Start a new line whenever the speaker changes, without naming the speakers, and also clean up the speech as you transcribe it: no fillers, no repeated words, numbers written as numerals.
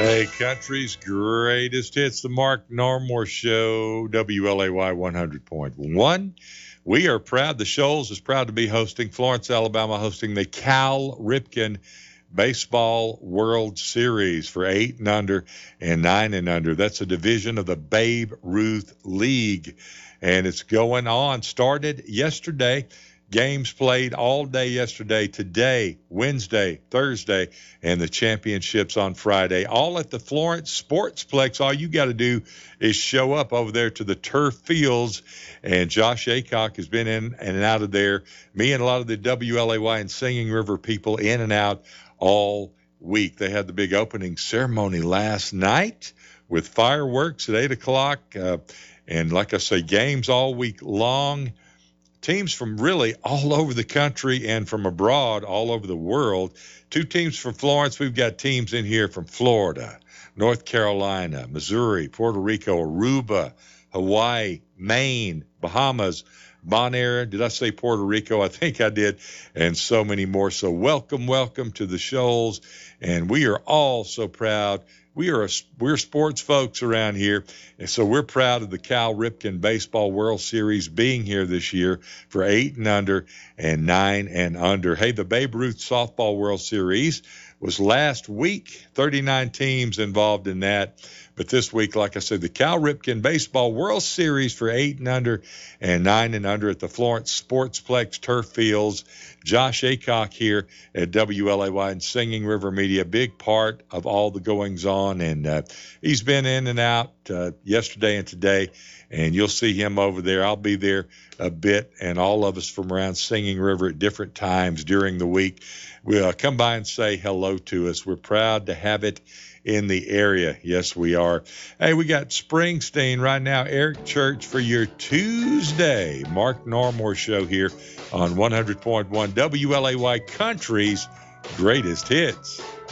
Hey, country's greatest hits, the Mark Normore Show, WLAY 100.1. We are proud, the Shoals is proud to be hosting, Florence, Alabama, hosting the Cal Ripken Baseball World Series for 8 and under and 9 and under. That's a division of the Babe Ruth League. And it's going on. Started yesterday. Games played all day yesterday, today, Wednesday, Thursday, and the championships on Friday, all at the Florence Sportsplex. All you got to do is show up over there to the turf fields, and Josh Aycock has been in and out of there. Me and a lot of the WLAY and Singing River people in and out all week. They had the big opening ceremony last night with fireworks at 8 o'clock, and like I say, games all week long. Teams from really all over the country and from abroad, all over the world. 2 teams from Florence. We've got teams in here from Florida, North Carolina, Missouri, Puerto Rico, Aruba, Hawaii, Maine, Bahamas, Bonaire. Did I say Puerto Rico? I think I did. And so many more. So welcome to the Shoals. And we are all so proud. We're sports folks around here, and so we're proud of the Cal Ripken Baseball World Series being here this year for 8 and under and 9 and under. Hey, the Babe Ruth Softball World Series was last week, 39 teams involved in that. But this week, like I said, the Cal Ripken Baseball World Series for 8 and under and 9 and under at the Florence Sportsplex Turf Fields. Josh Aycock here at WLAY and Singing River Media, big part of all the goings on. And he's been in and out yesterday and today, and you'll see him over there. I'll be there a bit, and all of us from around Singing River at different times during the week will come by and say hello to us. We're proud to have it in the area. Yes, we are. Hey, we got Springsteen right now. Eric Church for your Tuesday Mark Normore Show here on 100.1 WLAY Country's Greatest Hits.